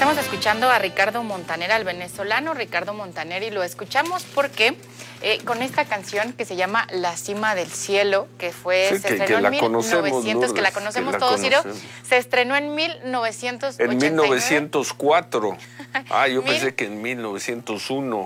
Estamos escuchando a Ricardo Montaner, al venezolano Ricardo Montaner, y lo escuchamos porque con esta canción que se llama La Cima del Cielo, que fue, sí, se estrenó en 1900, que la conocemos todos, Ciro, se estrenó en 1989. En 1904. Yo pensé que en 1901.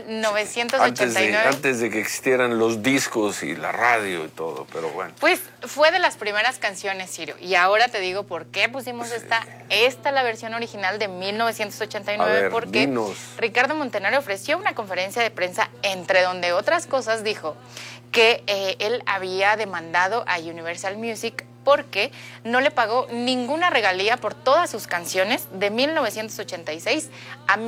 1989. Antes de que existieran los discos y la radio y todo, pero bueno. Pues fue de las primeras canciones, Ciro, y ahora te digo por qué pusimos esta la versión original de 1989, ver, porque dinos. Ricardo Montaner ofreció una conferencia de prensa entre donde otras cosas dijo que él había demandado a Universal Music porque no le pagó ninguna regalía por todas sus canciones de 1986 a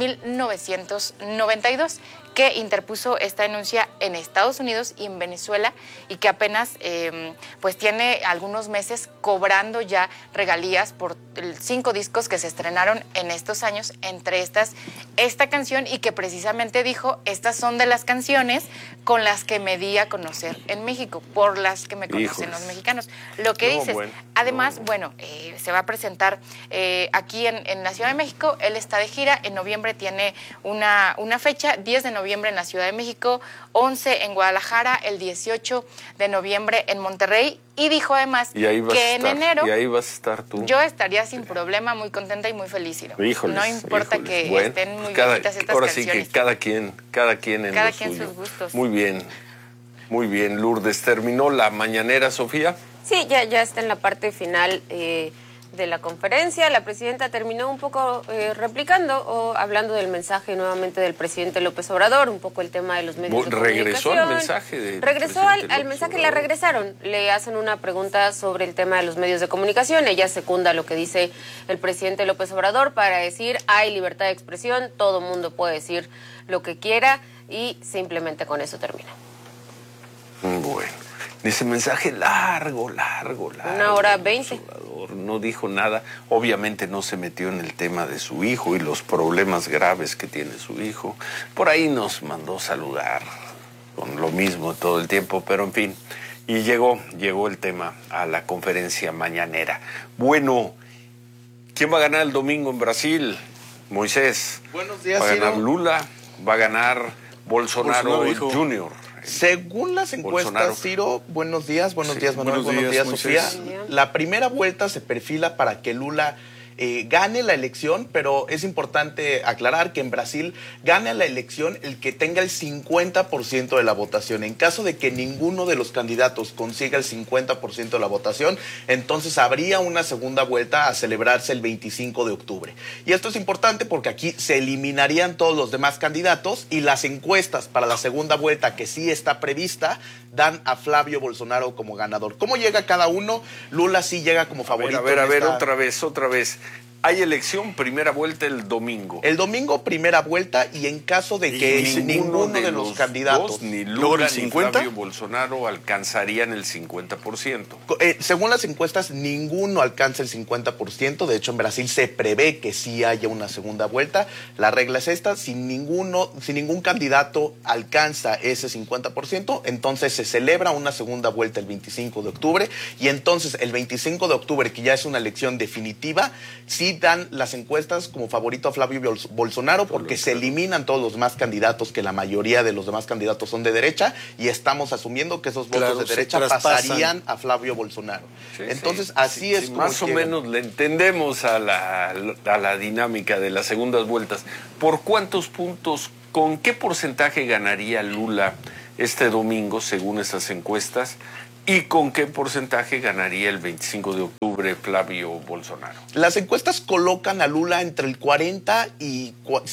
1992, que interpuso esta denuncia en Estados Unidos y en Venezuela, y que apenas pues tiene algunos meses cobrando ya regalías por 5 discos que se estrenaron en estos años, entre estas esta canción, y que precisamente dijo, estas son de las canciones con las que me di a conocer en México, por las que me conocen los mexicanos. Lo que dices, además, se va a presentar aquí en la Ciudad de México. Él está de gira, en noviembre tiene una fecha, 10 de noviembre en la Ciudad de México, 11 en Guadalajara, el 18 de noviembre en Monterrey, y dijo además que en enero... Y ahí vas a estar tú. Yo estaría sin problema, muy contenta y muy feliz, Ciro. No importa que estén muy viejitas estas ahora canciones. Sí que cada quien en lo suyo. Sus gustos. Muy bien, Lourdes. ¿Terminó la mañanera, Sofía? Sí, ya está en la parte final de la conferencia. La presidenta terminó un poco replicando o hablando del mensaje nuevamente del presidente López Obrador, un poco el tema de los medios de comunicación. ¿Regresó al mensaje? Regresó al mensaje, la regresaron. Le hacen una pregunta sobre el tema de los medios de comunicación. Ella secunda lo que dice el presidente López Obrador para decir, hay libertad de expresión, todo mundo puede decir lo que quiera, y simplemente con eso termina. Bueno, ese mensaje largo. 1:20. No dijo nada. Obviamente no se metió en el tema de su hijo y los problemas graves que tiene su hijo. Por ahí nos mandó saludar con lo mismo todo el tiempo, pero en fin. Y llegó el tema a la conferencia mañanera. Bueno, ¿quién va a ganar el domingo en Brasil? Moisés. Buenos días, ¿Va a ganar Ciro? Lula? ¿Va a ganar Bolsonaro Jr.? Según las encuestas, Bolsonaro. Ciro, buenos días, Manuel, buenos días, Moisés. Sofía. La primera vuelta se perfila para que Lula gane la elección, pero es importante aclarar que en Brasil gane la elección el que tenga el 50% de la votación. En caso de que ninguno de los candidatos consiga el 50% de la votación, entonces habría una segunda vuelta a celebrarse el 25 de octubre. Y esto es importante porque aquí se eliminarían todos los demás candidatos, y las encuestas para la segunda vuelta, que sí está prevista, dan a Flavio Bolsonaro como ganador. ¿Cómo llega cada uno? Lula sí llega como favorito. A ver, otra vez. Hay elección, primera vuelta el domingo. El domingo, primera vuelta, y en caso de que ninguno de los candidatos, ni Lula ni Flavio Bolsonaro, alcanzarían el 50%. Según las encuestas, ninguno alcanza el 50%. De hecho, en Brasil se prevé que sí haya una segunda vuelta. La regla es esta: si ningún candidato alcanza ese 50%, entonces se celebra una segunda vuelta el 25 de octubre, y entonces el 25 de octubre, que ya es una elección definitiva, sí dan las encuestas como favorito a Flavio Bolsonaro, porque se eliminan todos los demás candidatos, que la mayoría de los demás candidatos son de derecha, y estamos asumiendo que esos votos de derecha pasarían a Flavio Bolsonaro. Entonces, así es como más o menos le entendemos a la dinámica de las segundas vueltas. ¿Por cuántos puntos, con qué porcentaje ganaría Lula este domingo, según esas encuestas? ¿Y con qué porcentaje ganaría el 25 de octubre Flavio Bolsonaro? Las encuestas colocan a Lula entre el 40 y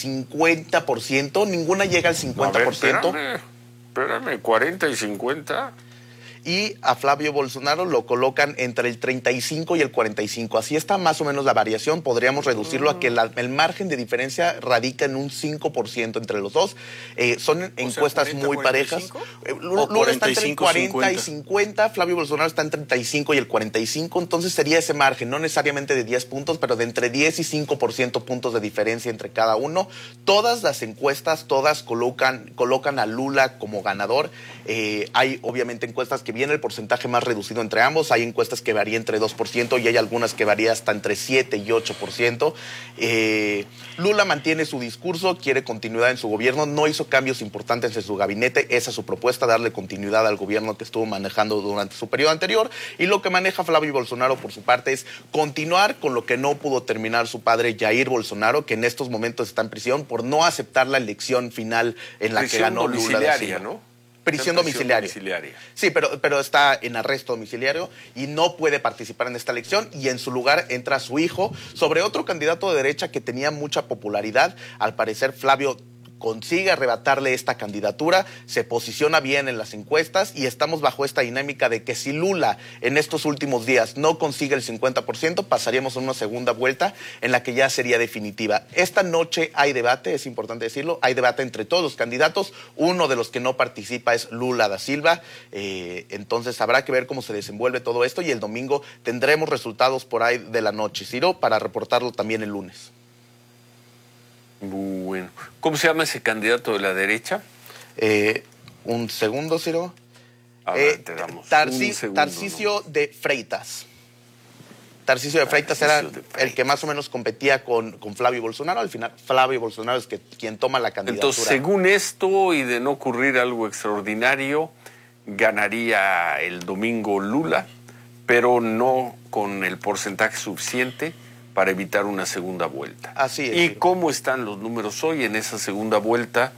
50%. Ninguna llega al 50%. Espérame, 40 y 50. Y a Flavio Bolsonaro lo colocan entre el 35 y el 45. Así está más o menos la variación. Podríamos reducirlo a que el margen de diferencia radica en un 5% entre los dos. Son encuestas 40, muy 45? Parejas. Lula está entre el 40 y 50, Flavio Bolsonaro está entre el 35 y el 45. Entonces sería ese margen, no necesariamente de 10 puntos, pero de entre 10 y 5% puntos de diferencia entre cada uno. Todas las encuestas, todas colocan a Lula como ganador. Hay obviamente encuestas que viene el porcentaje más reducido entre ambos. Hay encuestas que varían entre 2% y hay algunas que varían hasta entre 7 y 8%. Lula mantiene su discurso, quiere continuidad en su gobierno, no hizo cambios importantes en su gabinete, esa es su propuesta, darle continuidad al gobierno que estuvo manejando durante su periodo anterior, y lo que maneja Flavio Bolsonaro por su parte es continuar con lo que no pudo terminar su padre Jair Bolsonaro, que en estos momentos está en prisión por no aceptar la elección final en la que ganó Lula da Silva. ¿No? Prisión domiciliaria. Sí, pero está en arresto domiciliario y no puede participar en esta elección, y en su lugar entra su hijo sobre otro candidato de derecha que tenía mucha popularidad. Al parecer Flavio consigue arrebatarle esta candidatura, se posiciona bien en las encuestas y estamos bajo esta dinámica de que si Lula en estos últimos días no consigue el 50%, pasaríamos a una segunda vuelta en la que ya sería definitiva. Esta noche hay debate, es importante decirlo, hay debate entre todos los candidatos, uno de los que no participa es Lula da Silva, entonces habrá que ver cómo se desenvuelve todo esto y el domingo tendremos resultados por ahí de la noche, Ciro, para reportarlo también el lunes. Bueno, ¿cómo se llama ese candidato de la derecha? Un segundo, Ciro. Te damos Tarcisio de Freitas. Tarcisio de Freitas era el que más o menos competía con Flavio Bolsonaro. Al final, Flavio Bolsonaro es quien toma la candidatura. Entonces, según esto, y de no ocurrir algo extraordinario, ganaría el domingo Lula, pero no con el porcentaje suficiente para evitar una segunda vuelta. Así es. ¿Y cómo están los números hoy en esa segunda vuelta?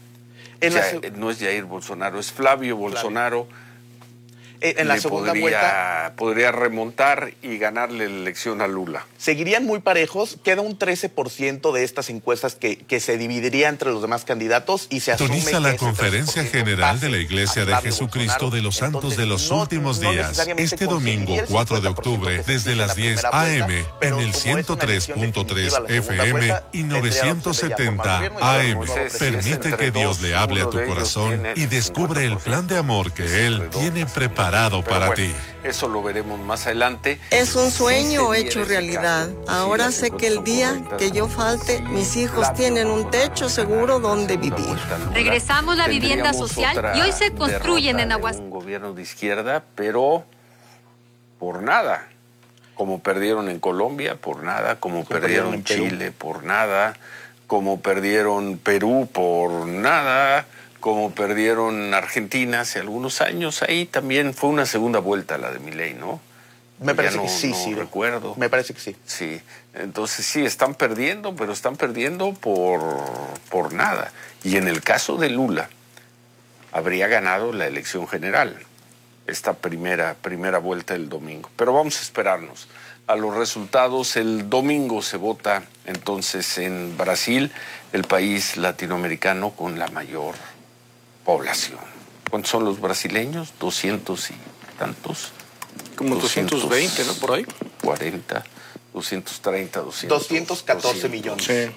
No es Jair Bolsonaro, es Flavio Bolsonaro. En la segunda vuelta podría remontar y ganarle la elección a Lula. Seguirían muy parejos, queda un 13% de estas encuestas que se dividiría entre los demás candidatos y se asume Sintoniza la Conferencia General de la Iglesia de Jesucristo de los Santos de los Últimos Días, este domingo 4 de octubre, desde las 10 a.m. en el 103.3 FM y 970 AM. Permite que Dios le hable a tu corazón y descubre el plan de amor que Él tiene preparado para ti. Eso lo veremos más adelante. Es un sueño hecho realidad. Ahora sé que el día que yo falte, mis hijos tienen un techo seguro donde vivir. Regresamos la vivienda social y hoy se construyen en Aguas. Un gobierno de izquierda, pero por nada. Como perdieron en Colombia, por nada. Como perdieron en Chile, por nada. Como perdieron Perú, por nada. Como perdieron Argentina hace algunos años, ahí también fue una segunda vuelta la de Milei, ¿no? Me parece que sí, sí. Recuerdo. Me parece que sí. Sí, entonces sí, están perdiendo, pero están perdiendo por nada. Y en el caso de Lula, habría ganado la elección general, esta primera vuelta el domingo. Pero vamos a esperarnos a los resultados. El domingo se vota entonces en Brasil, el país latinoamericano con la mayor población. ¿Cuántos son los brasileños? 200 y tantos. Como 220, ¿no? Por ahí. 40, 230, 214 millones. Sí.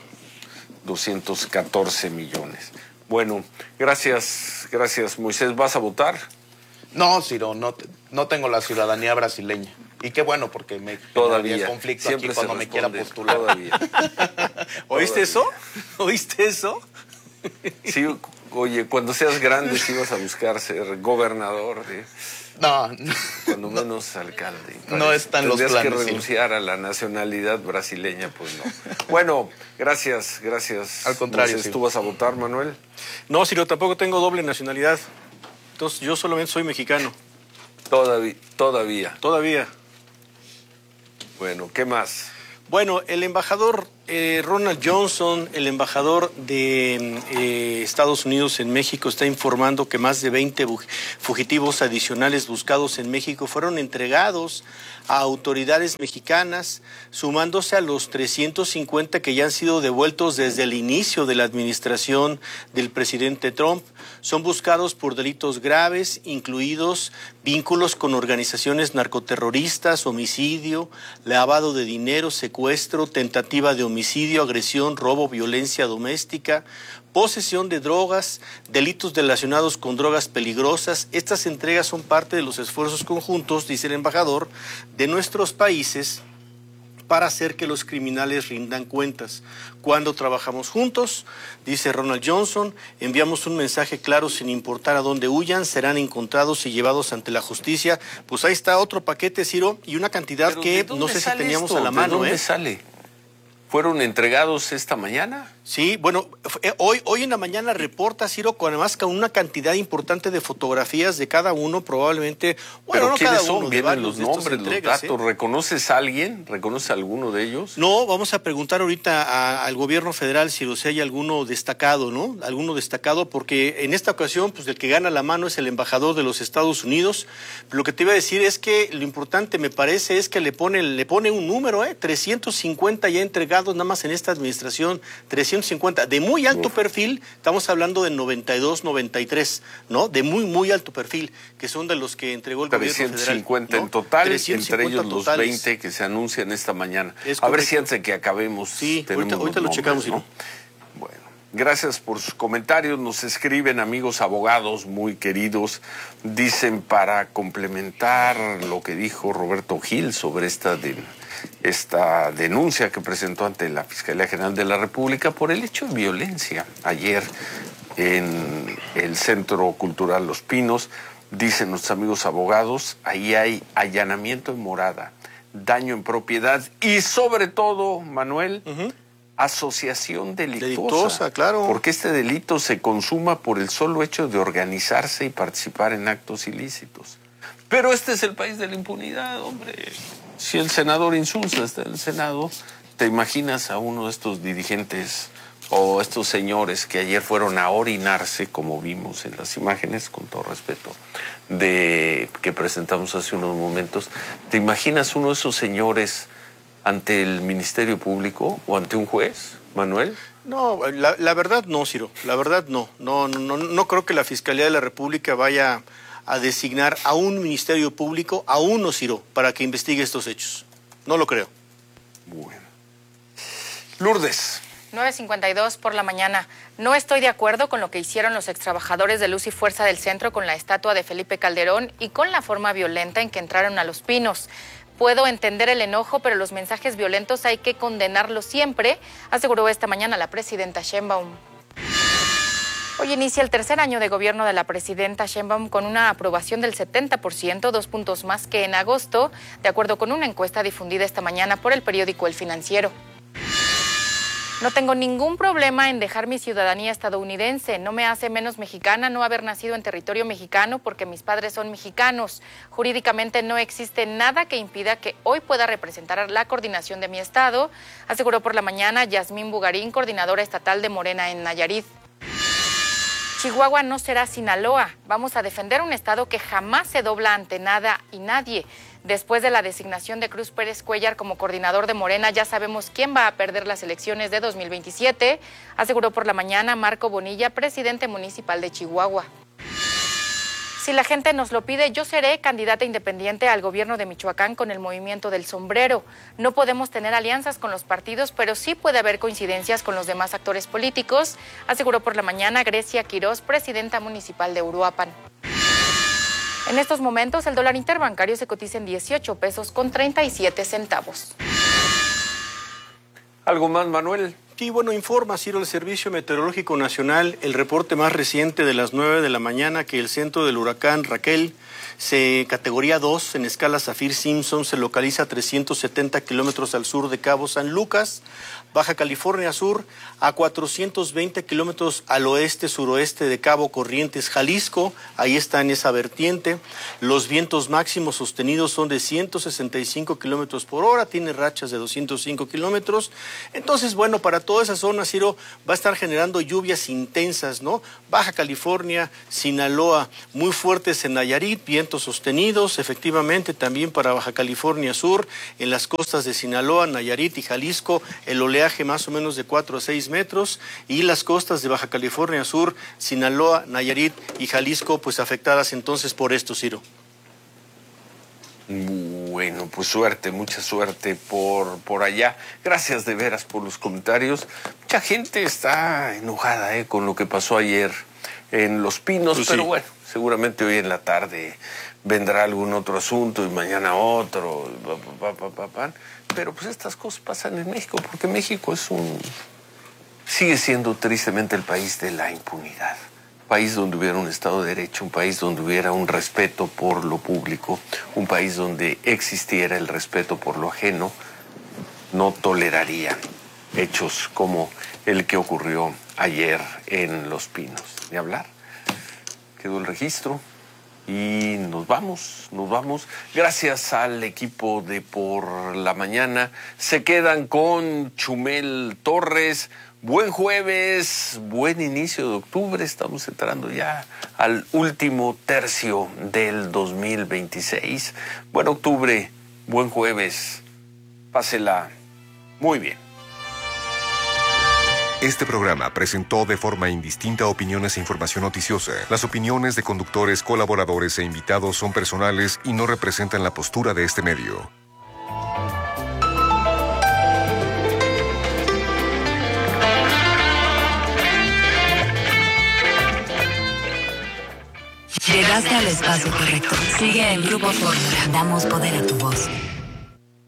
214 millones. Bueno, gracias, Moisés. ¿Vas a votar? No, Ciro, no tengo la ciudadanía brasileña. Y qué bueno, porque me todavía conflicto siempre aquí cuando me quiera postular. Todavía. ¿Oíste eso? ¿Oíste eso? Sí, oye, cuando seas grande sí vas a buscar ser gobernador, ¿sí? No. Cuando menos alcalde. No están los planes. Tendrías que renunciar a la nacionalidad brasileña, pues no. Bueno, gracias. Al contrario, Entonces, ¿tú vas a votar, Manuel? No, Ciro, tampoco tengo doble nacionalidad. Entonces, yo solamente soy mexicano. Todavía. Bueno, ¿qué más? Bueno, el embajador Ronald Johnson, el embajador de Estados Unidos en México, está informando que más de 20 fugitivos adicionales buscados en México fueron entregados a autoridades mexicanas, sumándose a los 350 que ya han sido devueltos desde el inicio de la administración del presidente Trump. Son buscados por delitos graves, incluidos vínculos con organizaciones narcoterroristas, homicidio, lavado de dinero, secuestro, tentativa de homicidio, agresión, robo, violencia doméstica, posesión de drogas, delitos relacionados con drogas peligrosas. Estas entregas son parte de los esfuerzos conjuntos, dice el embajador, de nuestros países para hacer que los criminales rindan cuentas. Cuando trabajamos juntos, dice Ronald Johnson, enviamos un mensaje claro: sin importar a dónde huyan, serán encontrados y llevados ante la justicia. Pues ahí está otro paquete, Ciro, y una cantidad que no sé si teníamos a la mano. ¿De dónde sale? ¿Fueron entregados esta mañana? Sí, bueno, hoy en la mañana reporta, Ciro, además con una cantidad importante de fotografías de cada uno, probablemente. Bueno, ¿pero no quiénes cada son? uno, ¿Vienen los nombres, los datos? ¿eh? ¿Reconoces a alguien? ¿Reconoces a alguno de ellos? No, vamos a preguntar ahorita al gobierno federal si hay alguno destacado, ¿no? Alguno destacado, porque en esta ocasión, pues el que gana la mano es el embajador de los Estados Unidos. Lo que te iba a decir es que lo importante, me parece, es que le pone un número, 350 ya entregados nada más en esta administración, 350 de muy alto perfil, estamos hablando de 92, 93, ¿no? De muy alto perfil, que son de los que entregó el gobierno federal. 350 ¿no? en total, 350 entre ellos los totales. 20 que se anuncian esta mañana. A ver si antes de que acabemos tenemos ahorita lo checamos, ¿no? Bueno, gracias por sus comentarios. Nos escriben amigos abogados muy queridos. Dicen, para complementar lo que dijo Roberto Gil sobre esta denuncia que presentó ante la Fiscalía General de la República por el hecho de violencia ayer en el Centro Cultural Los Pinos, dicen nuestros amigos abogados, ahí hay allanamiento en morada, daño en propiedad y sobre todo, Manuel, asociación delictuosa, claro. Porque este delito se consuma por el solo hecho de organizarse y participar en actos ilícitos. Pero este es el país de la impunidad, hombre. Si el senador Insulza está en el Senado, ¿te imaginas a uno de estos dirigentes o estos señores que ayer fueron a orinarse, como vimos en las imágenes, con todo respeto, que presentamos hace unos momentos? ¿Te imaginas uno de esos señores ante el Ministerio Público o ante un juez, Manuel? No, la verdad no, Ciro, la verdad no. No creo que la Fiscalía de la República vaya a designar a un Ministerio Público, a uno, Ciro, para que investigue estos hechos. No lo creo. Bueno. Lourdes. 9:52 por la mañana. No estoy de acuerdo con lo que hicieron los extrabajadores de Luz y Fuerza del Centro con la estatua de Felipe Calderón y con la forma violenta en que entraron a Los Pinos. Puedo entender el enojo, pero los mensajes violentos hay que condenarlos siempre, aseguró esta mañana la presidenta Sheinbaum. Hoy inicia el tercer año de gobierno de la presidenta Sheinbaum con una aprobación del 70%, 2 puntos más que en agosto, de acuerdo con una encuesta difundida esta mañana por el periódico El Financiero. No tengo ningún problema en dejar mi ciudadanía estadounidense. No me hace menos mexicana no haber nacido en territorio mexicano porque mis padres son mexicanos. Jurídicamente no existe nada que impida que hoy pueda representar la coordinación de mi estado, aseguró por la mañana Yasmín Bugarín, coordinadora estatal de Morena en Nayarit. Chihuahua no será Sinaloa. Vamos a defender un estado que jamás se dobla ante nada y nadie. Después de la designación de Cruz Pérez Cuellar como coordinador de Morena, ya sabemos quién va a perder las elecciones de 2027, aseguró por la mañana Marco Bonilla, presidente municipal de Chihuahua. Si la gente nos lo pide, yo seré candidata independiente al gobierno de Michoacán con el movimiento del sombrero. No podemos tener alianzas con los partidos, pero sí puede haber coincidencias con los demás actores políticos, aseguró por la mañana Grecia Quirós, presidenta municipal de Uruapan. En estos momentos, el dólar interbancario se cotiza en 18 pesos con 37 centavos. ¿Algo más, Manuel? Sí, bueno, informa, Ciro, el Servicio Meteorológico Nacional, el reporte más reciente de las 9 de la mañana, que el centro del huracán Raquel, categoría 2, en escala Saffir-Simpson, se localiza a 370 kilómetros al sur de Cabo San Lucas, Baja California Sur, a 420 kilómetros al oeste-suroeste de Cabo Corrientes, Jalisco, ahí está en esa vertiente. Los vientos máximos sostenidos son de 165 kilómetros por hora, tiene rachas de 205 kilómetros. Entonces, bueno, para toda esa zona, Ciro, va a estar generando lluvias intensas, ¿no? Baja California, Sinaloa, muy fuertes en Nayarit, vientos sostenidos, efectivamente, también para Baja California Sur, en las costas de Sinaloa, Nayarit y Jalisco, el oleaje más o menos de 4 a 6 metros, y las costas de Baja California Sur, Sinaloa, Nayarit y Jalisco, pues afectadas entonces por esto, Ciro. Bueno, pues suerte, mucha suerte por allá. Gracias de veras por los comentarios. Mucha gente está enojada con lo que pasó ayer en Los Pinos, pues pero sí. Bueno, Seguramente hoy en la tarde vendrá algún otro asunto y mañana otro, pero pues estas cosas pasan en México, porque México sigue siendo tristemente el país de la impunidad. Un país donde hubiera un Estado de Derecho, un país donde hubiera un respeto por lo público, un país donde existiera el respeto por lo ajeno, no toleraría hechos como el que ocurrió ayer en Los Pinos. Ni hablar. Quedó el registro y nos vamos. Gracias al equipo de Por la Mañana. Se quedan con Chumel Torres. Buen jueves, buen inicio de octubre. Estamos entrando ya al último tercio del 2026. Buen octubre, buen jueves. Pásela muy bien. Este programa presentó de forma indistinta opiniones e información noticiosa. Las opiniones de conductores, colaboradores e invitados son personales y no representan la postura de este medio. Llegaste al espacio correcto. Sigue el Grupo Fórmula. Damos poder a tu voz.